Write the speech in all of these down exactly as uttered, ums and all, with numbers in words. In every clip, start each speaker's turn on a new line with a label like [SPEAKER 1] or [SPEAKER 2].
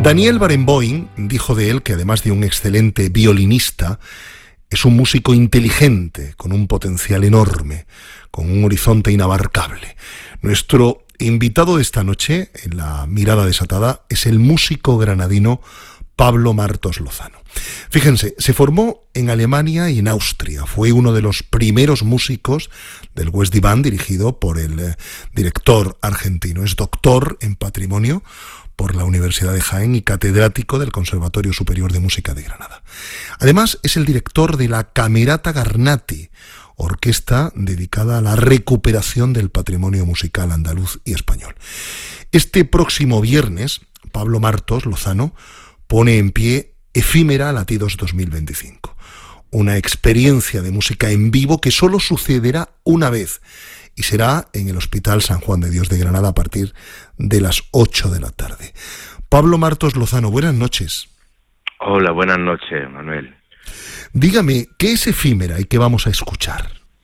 [SPEAKER 1] Daniel Barenboim dijo de él que además de un excelente violinista, es un músico inteligente, con un potencial enorme, con un horizonte inabarcable. Nuestro invitado de esta noche, en la mirada desatada, es el músico granadino Pablo Martos Lozano. Fíjense, se formó en Alemania y en Austria. Fue uno de los primeros músicos del West Divan, dirigido por el eh, director argentino. Es doctor en patrimonio por la Universidad de Jaén y catedrático del Conservatorio Superior de Música de Granada. Además, es el director de la Camerata Garnati, orquesta dedicada a la recuperación del patrimonio musical andaluz y español. Este próximo viernes, Pablo Martos Lozano pone en pie Efímera Latidos dos mil veinticinco, una experiencia de música en vivo que solo sucederá una vez y será en el Hospital San Juan de Dios de Granada a partir de las ocho de la tarde. Pablo Martos Lozano, buenas noches.
[SPEAKER 2] Hola, buenas noches, Manuel.
[SPEAKER 1] Dígame, ¿qué es Efímera y qué vamos a escuchar?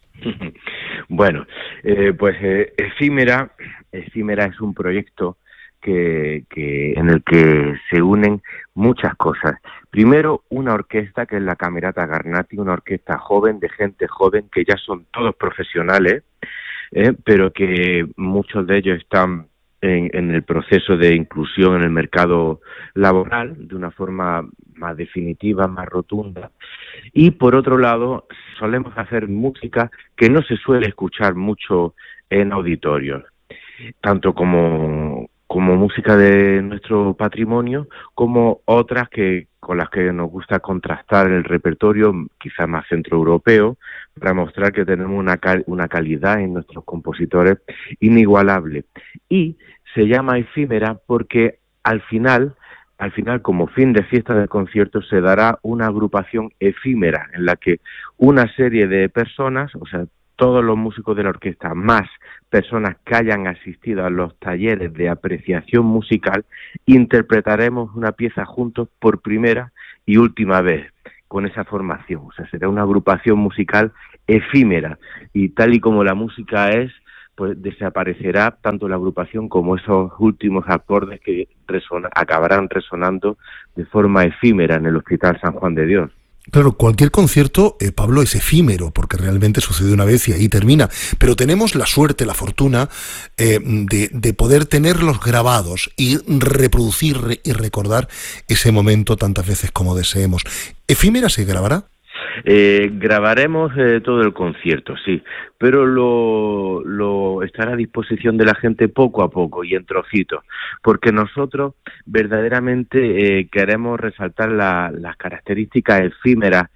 [SPEAKER 2] Bueno, eh, pues eh, Efímera, Efímera es un proyecto que, que en el que se unen muchas cosas. Primero, una orquesta que es la Camerata Garnati, una orquesta joven, de gente joven, que ya son todos profesionales, eh, pero que muchos de ellos están en, en el proceso de inclusión en el mercado laboral de una forma más definitiva, más rotunda. Y por otro lado, solemos hacer música que no se suele escuchar mucho en auditorios, tanto como, como música de nuestro patrimonio, como otras que con las que nos gusta contrastar el repertorio, quizás más centroeuropeo, para mostrar que tenemos una, cal- una calidad en nuestros compositores inigualable. Y se llama Efímera porque al final, al final como fin de fiesta del concierto, se dará una agrupación efímera en la que una serie de personas, o sea, todos los músicos de la orquesta, más personas que hayan asistido a los talleres de apreciación musical, interpretaremos una pieza juntos por primera y última vez con esa formación. O sea, será una agrupación musical efímera y tal y como la música es, pues desaparecerá tanto la agrupación como esos últimos acordes que resona- acabarán resonando de forma efímera en el Hospital San Juan de Dios.
[SPEAKER 1] Claro, cualquier concierto, eh, Pablo, es efímero, porque realmente sucede una vez y ahí termina. Pero tenemos la suerte, la fortuna eh, de, de poder tenerlos grabados y reproducir re- y recordar ese momento tantas veces como deseemos. ¿Efímera se grabará?
[SPEAKER 2] Eh, grabaremos eh, todo el concierto, sí, pero lo, lo estará a disposición de la gente poco a poco y en trocitos, porque nosotros verdaderamente eh, queremos resaltar la, las características efímeras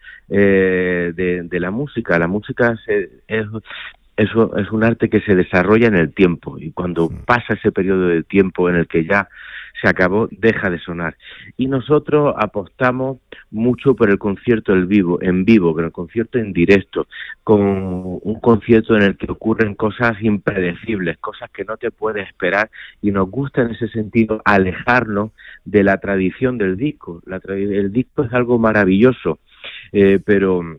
[SPEAKER 2] eh, de, de la música. La música se, es, eso es un arte que se desarrolla en el tiempo y cuando pasa ese periodo de tiempo en el que ya se acabó, deja de sonar. Y nosotros apostamos mucho por el concierto en vivo, en vivo, pero el concierto en directo, con un concierto en el que ocurren cosas impredecibles, cosas que no te puedes esperar, y nos gusta en ese sentido alejarnos de la tradición del disco. La tradi- el disco es algo maravilloso, eh, pero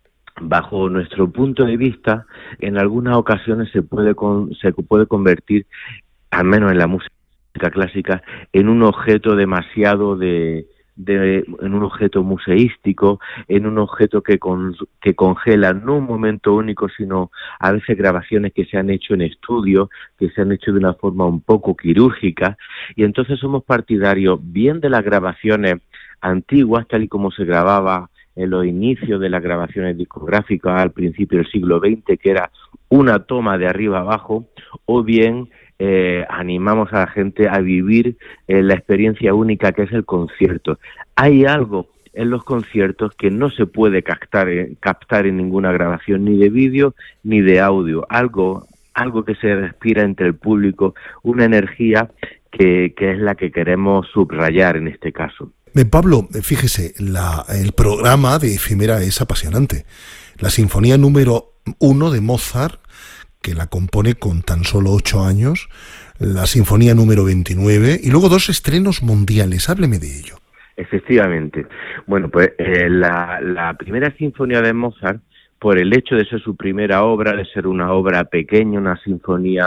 [SPEAKER 2] bajo nuestro punto de vista, en algunas ocasiones se puede con, se puede convertir, al menos en la música clásica, en un objeto demasiado de, de en un objeto museístico, en un objeto que con, que congela no un momento único, sino a veces grabaciones que se han hecho en estudio, que se han hecho de una forma un poco quirúrgica, y entonces somos partidarios bien de las grabaciones antiguas, tal y como se grababa en los inicios de las grabaciones discográficas al principio del siglo veinte, que era una toma de arriba abajo, o bien Eh, animamos a la gente a vivir eh, la experiencia única que es el concierto. Hay algo en los conciertos que no se puede captar, eh, captar en ninguna grabación, ni de vídeo ni de audio, algo, algo que se respira entre el público, una energía que, que es la que queremos subrayar en este caso.
[SPEAKER 1] Eh, Pablo, eh, fíjese, la, el programa de Efímera es apasionante. La sinfonía número uno de Mozart, que la compone con tan solo ocho años, la sinfonía número veintinueve y luego dos estrenos mundiales. Hábleme de ello.
[SPEAKER 2] Efectivamente. Bueno, pues eh, la, la primera sinfonía de Mozart, por el hecho de ser su primera obra, de ser una obra pequeña, una sinfonía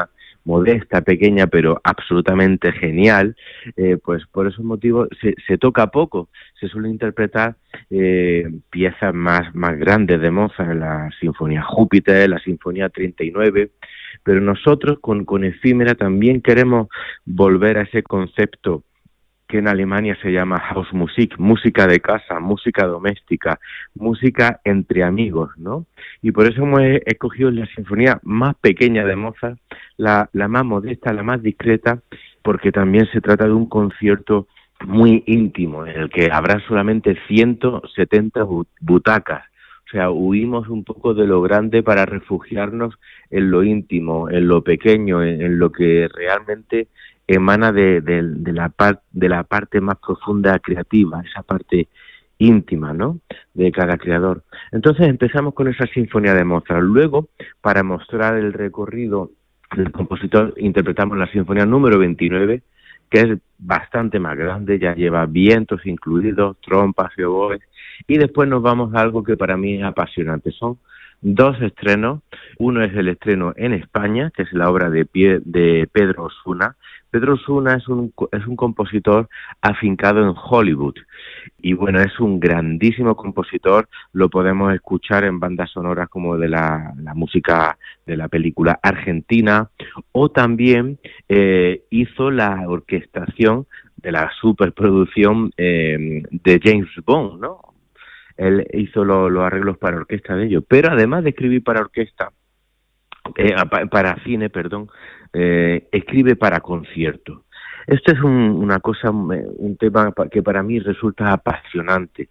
[SPEAKER 2] modesta, pequeña, pero absolutamente genial, eh, pues por esos motivos se, se toca poco. Se suele interpretar eh, piezas más, más grandes de Mozart, la Sinfonía Júpiter, la Sinfonía treinta y nueve, pero nosotros con, con Efímera también queremos volver a ese concepto que en Alemania se llama Hausmusik, música de casa, música doméstica, música entre amigos, ¿no? Y por eso hemos escogido la sinfonía más pequeña de Mozart, la, la más modesta, la más discreta, porque también se trata de un concierto muy íntimo, en el que habrá solamente ciento setenta butacas. O sea, huimos un poco de lo grande para refugiarnos en lo íntimo, en lo pequeño, en, en lo que realmente emana de, de, de, la par, de la parte más profunda creativa, esa parte íntima, ¿no?, de cada creador. Entonces empezamos con esa sinfonía de Mozart. Luego, para mostrar el recorrido del compositor, interpretamos la sinfonía número veintinueve, que es bastante más grande, ya lleva vientos incluidos, trompas y oboes, y después nos vamos a algo que para mí es apasionante. Son dos estrenos. Uno es el estreno en España, que es la obra de, pie, de Pedro Osuna. Pedro Osuna es un, es un compositor afincado en Hollywood y bueno, es un grandísimo compositor. Lo podemos escuchar en bandas sonoras como de la, la música de la película Argentina, o también eh, hizo la orquestación de la superproducción eh, de James Bond, ¿no? Él hizo los lo arreglos para orquesta de ello, pero además de escribir para orquesta, eh, para cine, perdón, eh, escribe para conciertos. Esto es un, una cosa, un tema que para mí resulta apasionante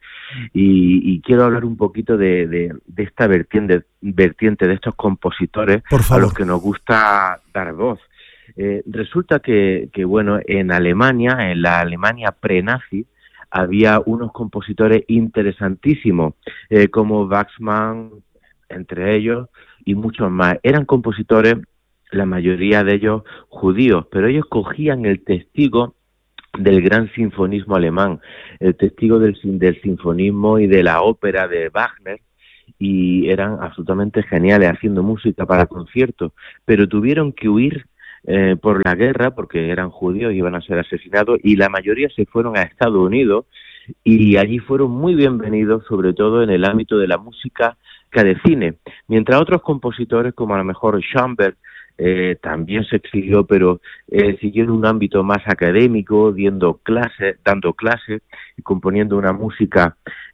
[SPEAKER 2] y, y quiero hablar un poquito de, de, de esta vertiente, vertiente de estos compositores a los que nos gusta dar voz. Eh, resulta que, que, bueno, en Alemania, en la Alemania pre-nazi, había unos compositores interesantísimos, eh, como Waxman, entre ellos, y muchos más. Eran compositores, la mayoría de ellos judíos, pero ellos cogían el testigo del gran sinfonismo alemán, el testigo del, del sinfonismo y de la ópera de Wagner, y eran absolutamente geniales haciendo música para conciertos, pero tuvieron que huir Eh, por la guerra, porque eran judíos y iban a ser asesinados, y la mayoría se fueron a Estados Unidos, y allí fueron muy bienvenidos, sobre todo en el ámbito de la música de cine, mientras otros compositores, como a lo mejor Schoenberg, eh, también se exilió, pero eh, siguió en un ámbito más académico, dando clases, dando clases y componiendo una música,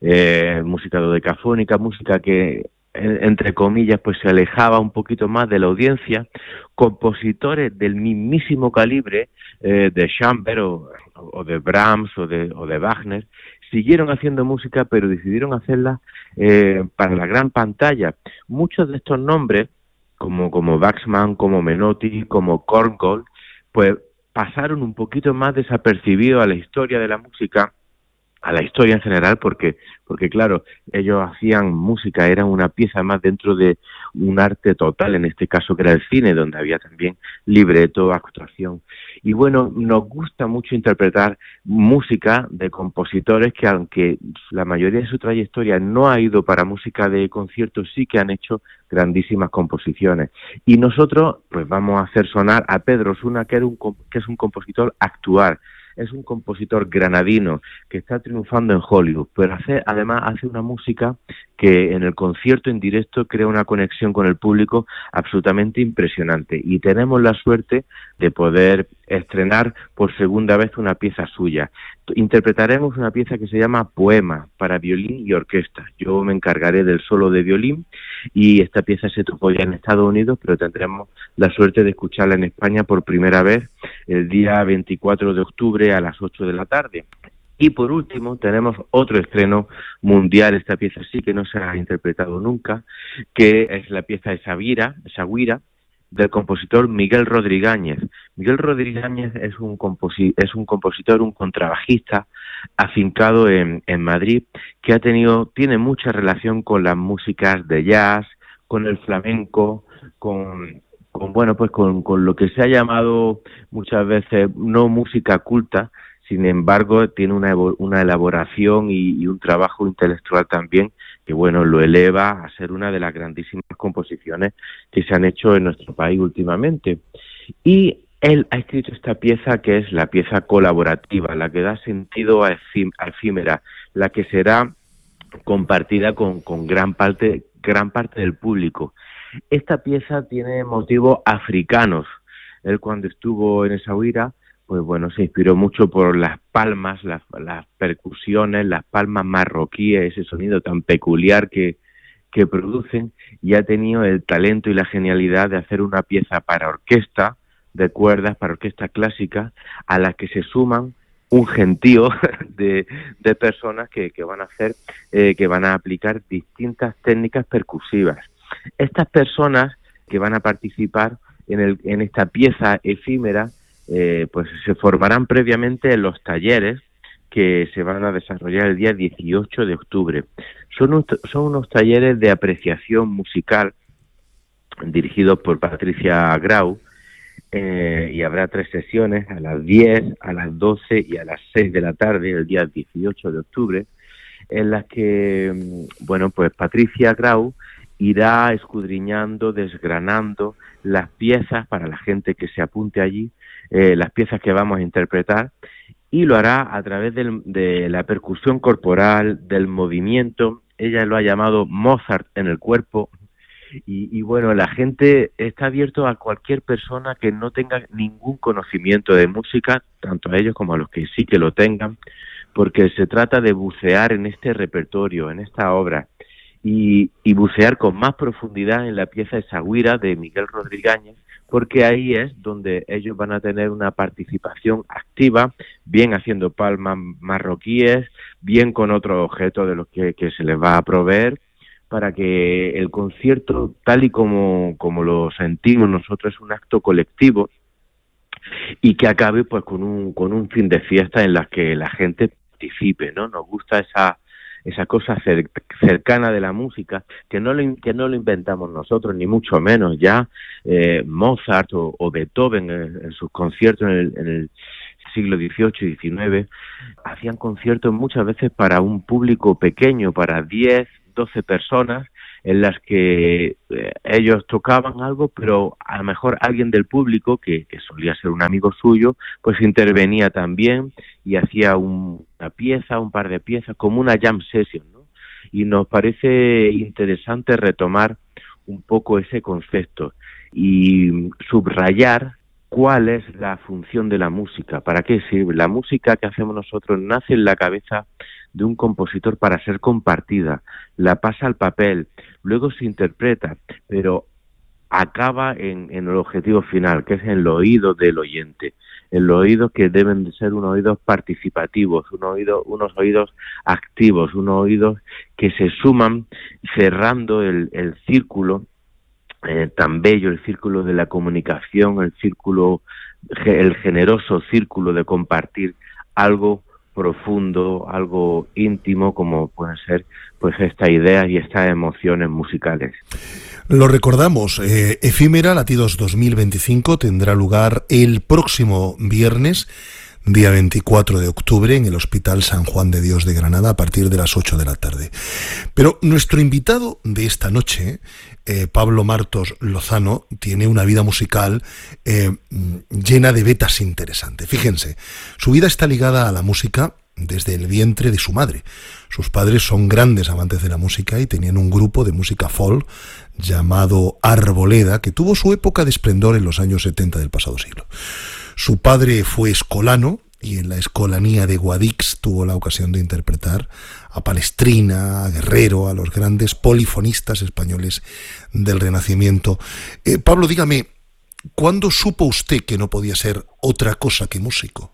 [SPEAKER 2] eh, música dodecafónica, música que entre comillas, pues se alejaba un poquito más de la audiencia. Compositores del mismísimo calibre eh, de Schoenberg o, o de Brahms o de, o de Wagner siguieron haciendo música, pero decidieron hacerla eh, para la gran pantalla. Muchos de estos nombres, como, como Waxman, como Menotti, como Korngold, pues pasaron un poquito más desapercibidos a la historia de la música, a la historia en general, porque porque claro, ellos hacían música, eran una pieza más dentro de un arte total, en este caso que era el cine, donde había también libreto, actuación. Y bueno, nos gusta mucho interpretar música de compositores que, aunque la mayoría de su trayectoria no ha ido para música de conciertos, sí que han hecho grandísimas composiciones. Y nosotros pues vamos a hacer sonar a Pedro Osuna, que, era un, que es un compositor actual. Es un compositor granadino que está triunfando en Hollywood, pero hace, además hace una música que en el concierto en directo crea una conexión con el público absolutamente impresionante. Y tenemos la suerte de poder estrenar por segunda vez una pieza suya. Interpretaremos una pieza que se llama Poema, para violín y orquesta. Yo me encargaré del solo de violín y esta pieza se tocó ya en Estados Unidos, pero tendremos la suerte de escucharla en España por primera vez el día veinticuatro de octubre a las ocho de la tarde. Y por último tenemos otro estreno mundial. Esta pieza sí que no se ha interpretado nunca, que es la pieza de Saguira, Saguira, del compositor Miguel Rodríguez. Miguel Rodríguez es un, composi- es un compositor, un contrabajista afincado en, en Madrid, que ha tenido, tiene mucha relación con las músicas de jazz, con el flamenco, con, con bueno, pues con, con lo que se ha llamado muchas veces no música culta. Sin embargo, tiene una, una elaboración y, y un trabajo intelectual también que, bueno, lo eleva a ser una de las grandísimas composiciones que se han hecho en nuestro país últimamente. Y él ha escrito esta pieza que es la pieza colaborativa, la que da sentido a efí- a efímera, la que será compartida con, con gran parte, gran parte del público. Esta pieza tiene motivos africanos. Él cuando estuvo en Essaouira, pues bueno, se inspiró mucho por las palmas, las, las percusiones, las palmas marroquíes, ese sonido tan peculiar que, que producen, y ha tenido el talento y la genialidad de hacer una pieza para orquesta, de cuerdas, para orquesta clásica, a la que se suman un gentío de, de personas que, que van a hacer, eh, que van a aplicar distintas técnicas percusivas. Estas personas que van a participar en, el, en esta pieza efímera, eh, pues se formarán previamente en los talleres que se van a desarrollar el día dieciocho de octubre. Son, un, son unos talleres de apreciación musical dirigidos por Patricia Grau, eh, y habrá tres sesiones, a las diez, a las doce y a las seis de la tarde, el día dieciocho de octubre, en las que, bueno, pues Patricia Grau irá escudriñando, desgranando las piezas para la gente que se apunte allí, eh, las piezas que vamos a interpretar, y lo hará a través del, de la percusión corporal, del movimiento. Ella lo ha llamado Mozart en el cuerpo. Y, y bueno, la gente está abierto a cualquier persona que no tenga ningún conocimiento de música, tanto a ellos como a los que sí que lo tengan, porque se trata de bucear en este repertorio, en esta obra, y, y bucear con más profundidad en la pieza Essaouira de Miguel Rodríguez, porque ahí es donde ellos van a tener una participación activa, bien haciendo palmas marroquíes, bien con otros objetos de los que, que se les va a proveer, para que el concierto, tal y como, como lo sentimos nosotros, es un acto colectivo y que acabe pues con un con un fin de fiesta en la que la gente participe, ¿no? Nos gusta esa esa cosa cer, cercana de la música, que no lo que no lo inventamos nosotros, ni mucho menos. Ya eh, Mozart o, o Beethoven en, en sus conciertos en el, en el siglo dieciocho y diecinueve hacían conciertos muchas veces para un público pequeño, para diez, doce personas, en las que eh, ellos tocaban algo, pero a lo mejor alguien del público, que, que solía ser un amigo suyo, pues intervenía también y hacía un, una pieza, un par de piezas, como una jam session, ¿no? Y nos parece interesante retomar un poco ese concepto y subrayar cuál es la función de la música, para qué sirve. La música que hacemos nosotros nace en la cabeza de un compositor para ser compartida, la pasa al papel, luego se interpreta, pero acaba en, en el objetivo final, que es en el oído del oyente, en los oídos que deben de ser unos oídos participativos, unos oídos, unos oídos activos, unos oídos que se suman cerrando el, el círculo eh, tan bello, el círculo de la comunicación, el círculo, el generoso círculo de compartir algo profundo, algo íntimo, como pueden ser pues estas ideas y estas emociones musicales.
[SPEAKER 1] Lo recordamos, eh, Efímera Latidos dos mil veinticinco tendrá lugar el próximo viernes, día veinticuatro de octubre, en el Hospital San Juan de Dios de Granada, a partir de las ocho de la tarde. Pero nuestro invitado de esta noche, eh, Pablo Martos Lozano, tiene una vida musical eh, llena de vetas interesantes. Fíjense, su vida está ligada a la música desde el vientre de su madre. Sus padres son grandes amantes de la música y tenían un grupo de música folk llamado Arboleda, que tuvo su época de esplendor en los años setenta del pasado siglo. Su padre fue escolano y en la escolanía de Guadix tuvo la ocasión de interpretar a Palestrina, a Guerrero, a los grandes polifonistas españoles del Renacimiento. Eh, Pablo, dígame, ¿cuándo supo usted que no podía ser otra cosa que músico?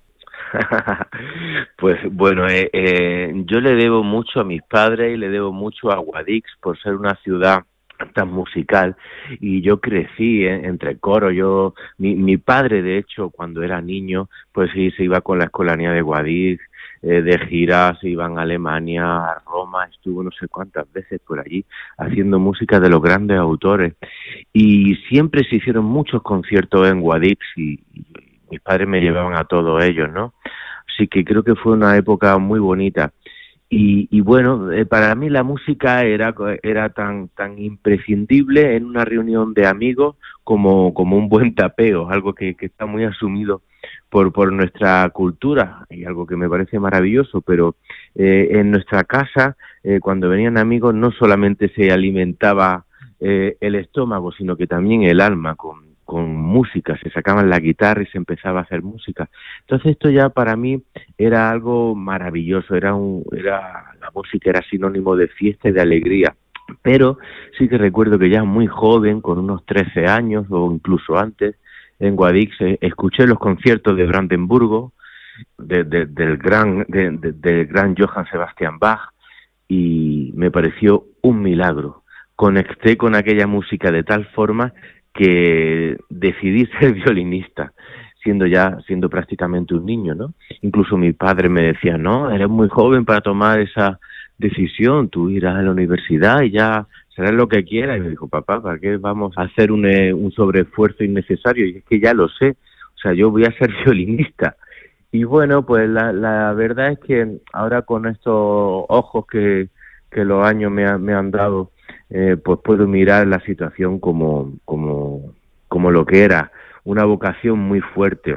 [SPEAKER 2] Pues bueno, eh, eh, yo le debo mucho a mis padres y le debo mucho a Guadix por ser una ciudad tan musical, y yo crecí eh, entre coros. Yo mi, mi padre, de hecho, cuando era niño, pues sí, se iba con la escolanía de Guadix, eh, de gira, se iban a Alemania, a Roma, estuvo no sé cuántas veces por allí haciendo música de los grandes autores, y siempre se hicieron muchos conciertos en Guadix y, y mis padres me llevaban a todos ellos, ¿no? Así que creo que fue una época muy bonita. Y, y bueno, eh, para mí la música era, era tan, tan imprescindible en una reunión de amigos como, como un buen tapeo, algo que, que está muy asumido por, por nuestra cultura y algo que me parece maravilloso, pero eh, en nuestra casa, eh, cuando venían amigos, no solamente se alimentaba eh, el estómago, sino que también el alma con con música, se sacaban la guitarra y se empezaba a hacer música. Entonces esto ya para mí era algo maravilloso, era un, era la música era sinónimo de fiesta y de alegría. Pero sí que recuerdo que ya muy joven, con unos trece años o incluso antes, en Guadix eh, escuché los conciertos de Brandenburgo, de, de, del gran de, de, del gran Johann Sebastian Bach, y me pareció un milagro. Conecté con aquella música de tal forma que decidí ser violinista, siendo ya, siendo prácticamente un niño, ¿no? Incluso mi padre me decía, no, eres muy joven para tomar esa decisión, tú irás a la universidad y ya serás lo que quieras. Y me dijo, papá, ¿para qué vamos a hacer un, eh, un sobreesfuerzo innecesario? Y es que ya lo sé, o sea, yo voy a ser violinista. Y bueno, pues la, la verdad es que ahora con estos ojos que, que los años me, ha, me han dado, Eh, pues puedo mirar la situación como, como, como lo que era, una vocación muy fuerte.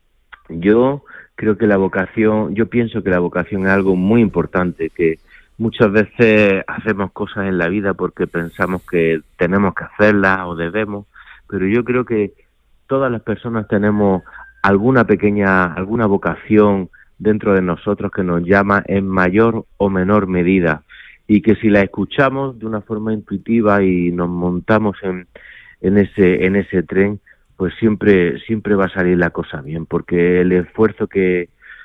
[SPEAKER 2] Yo creo que la vocación, yo pienso que la vocación es algo muy importante, que muchas veces hacemos cosas en la vida porque pensamos que tenemos que hacerlas o debemos, pero yo creo que todas las personas tenemos alguna pequeña, alguna vocación dentro de nosotros que nos llama en mayor o menor medida, y que si la escuchamos de una forma intuitiva y nos montamos en, en ese en ese tren, pues siempre siempre va a salir la cosa bien, porque el esfuerzo que,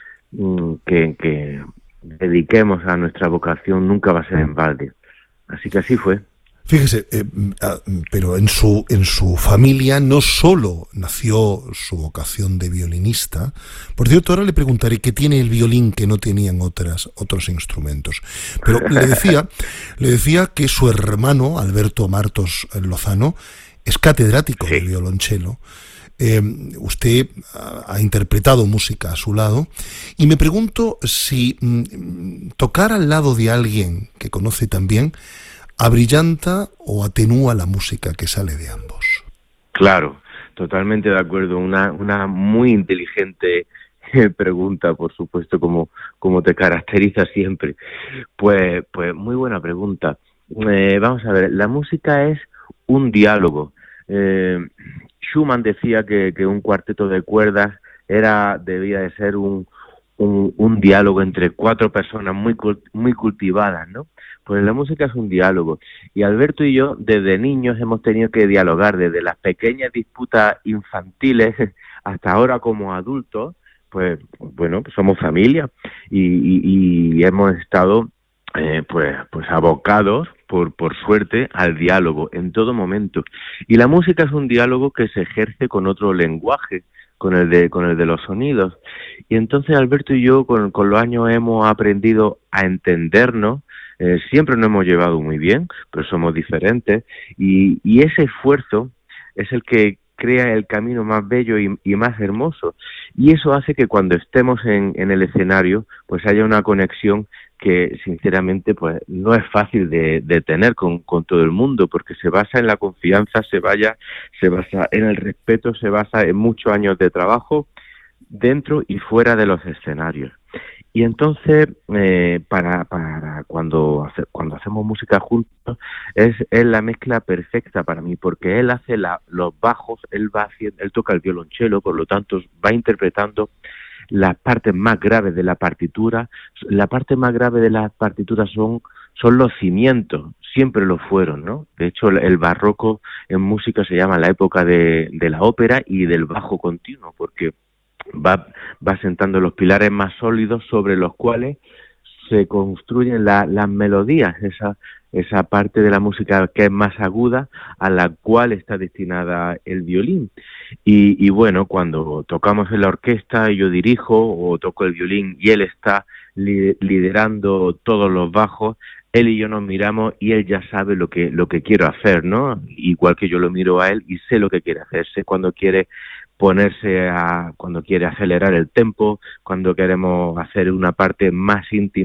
[SPEAKER 2] que, que dediquemos a nuestra vocación nunca va a ser en balde. Así que así fue.
[SPEAKER 1] Fíjese, eh, pero en su en su familia no solo nació su vocación de violinista. Por cierto, ahora le preguntaré qué tiene el violín que no tenían otras otros instrumentos. Pero le decía, le decía que su hermano Alberto Martos Lozano es catedrático
[SPEAKER 2] Sí.
[SPEAKER 1] de violonchelo. Eh, usted ha interpretado música a su lado y me pregunto si mm, tocar al lado de alguien que conoce también abrillanta o atenúa la música que sale de ambos.
[SPEAKER 2] Claro, totalmente de acuerdo. Una, una muy inteligente pregunta, por supuesto, como, como te caracteriza siempre. Pues, pues muy buena pregunta. Eh, vamos a ver, la música es un diálogo. Eh, Schumann decía que, que un cuarteto de cuerdas era debía de ser un, un, un diálogo entre cuatro personas muy, muy cultivadas, ¿no? Pues la música es un diálogo, y Alberto y yo desde niños hemos tenido que dialogar, desde las pequeñas disputas infantiles hasta ahora como adultos, pues bueno, pues somos familia y, y, y hemos estado eh, pues pues abocados por por suerte al diálogo en todo momento. Y la música es un diálogo que se ejerce con otro lenguaje, con el de con el de los sonidos. Y entonces Alberto y yo con, con los años hemos aprendido a entendernos. Eh, siempre nos hemos llevado muy bien, pero somos diferentes, y, y ese esfuerzo es el que crea el camino más bello y, y más hermoso, y eso hace que cuando estemos en, en el escenario pues haya una conexión que sinceramente pues no es fácil de, de tener con, con todo el mundo, porque se basa en la confianza, se vaya, se basa en el respeto, se basa en muchos años de trabajo dentro y fuera de los escenarios. Y entonces, eh, para, para cuando, hace, cuando hacemos música juntos, es, es la mezcla perfecta para mí, porque él hace la, los bajos, él va haciendo, él toca el violonchelo, por lo tanto va interpretando las partes más graves de la partitura. La parte más grave de las partituras son, son los cimientos, siempre lo fueron, ¿no? De hecho, el, el barroco en música se llama la época de, de la ópera y del bajo continuo, porque Va, va sentando los pilares más sólidos sobre los cuales se construyen la, las melodías, esa, esa parte de la música que es más aguda, a la cual está destinada el violín. Y, y bueno, cuando tocamos en la orquesta y yo dirijo o toco el violín y él está li, liderando todos los bajos, él y yo nos miramos y él ya sabe lo que, lo que quiero hacer, ¿no? Igual que yo lo miro a él y sé lo que quiere hacer, sé cuando quiere ponerse a, cuando quiere acelerar el tempo, cuando queremos hacer una parte más íntima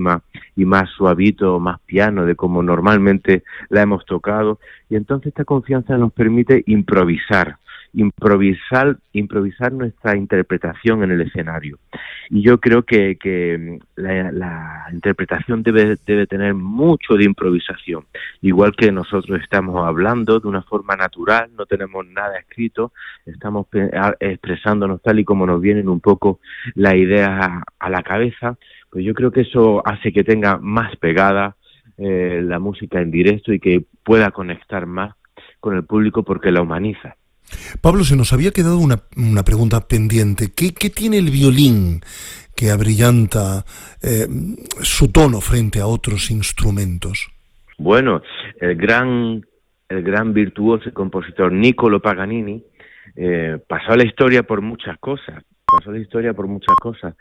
[SPEAKER 2] y más suavito, más piano de como normalmente la hemos tocado, y entonces esta confianza nos permite improvisar, improvisar, improvisar nuestra interpretación en el escenario. Y yo creo que, que la, la interpretación debe, debe tener mucho de improvisación, igual que nosotros estamos hablando de una forma natural, no tenemos nada escrito, estamos expresándonos tal y como nos vienen un poco las ideas a, a la cabeza, pues yo creo que eso hace que tenga más pegada eh, la música en directo y que pueda conectar más con el público porque la humaniza.
[SPEAKER 1] Pablo, se nos había quedado una, una pregunta pendiente. ¿Qué, qué tiene el violín que abrillanta eh, su tono frente a otros instrumentos?
[SPEAKER 2] Bueno, el gran, el gran virtuoso y compositor Niccolo Paganini eh, pasó a la historia por muchas cosas. Pasó la historia por muchas cosas.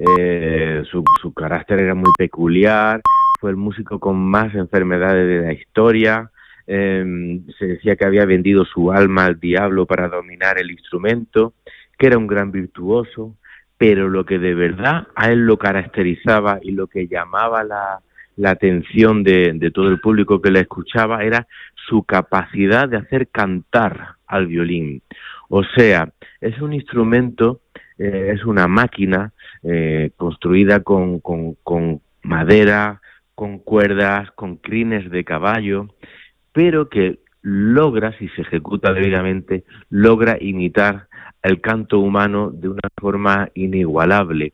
[SPEAKER 2] Eh, su, su carácter era muy peculiar, fue el músico con más enfermedades de la historia. Eh, se decía que había vendido su alma al diablo para dominar el instrumento, que era un gran virtuoso, pero lo que de verdad a él lo caracterizaba y lo que llamaba la, la atención de, de todo el público que le escuchaba era su capacidad de hacer cantar al violín. O sea, es un instrumento, eh, es una máquina eh, construida con, con, con madera, con cuerdas, con crines de caballo, pero que logra, si se ejecuta debidamente, logra imitar el canto humano de una forma inigualable.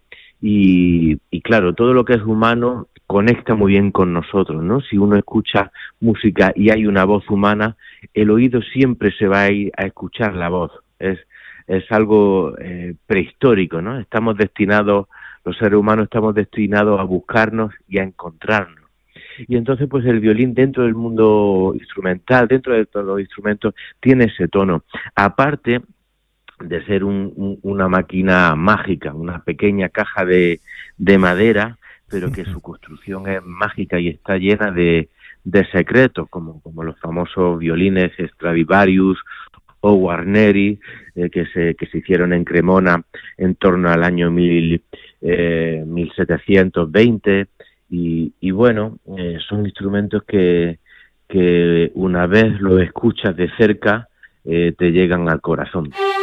[SPEAKER 2] Y, y claro, todo lo que es humano conecta muy bien con nosotros, ¿no? Si uno escucha música y hay una voz humana, el oído siempre se va a ir a escuchar la voz. Es, es algo eh, prehistórico, ¿no? Estamos destinados, los seres humanos estamos destinados a buscarnos y a encontrarnos. Y entonces pues el violín dentro del mundo instrumental, dentro de todos los instrumentos, tiene ese tono. Aparte de ser un, un, una máquina mágica, una pequeña caja de, de madera, pero que su construcción es mágica y está llena de, de secretos, como, como los famosos violines Stradivarius o Guarneri, eh, que, se, que se hicieron en Cremona en torno al año mil, eh, mil setecientos veinte. Y, y bueno, eh, son instrumentos que, que una vez los escuchas de cerca, eh, te llegan al corazón.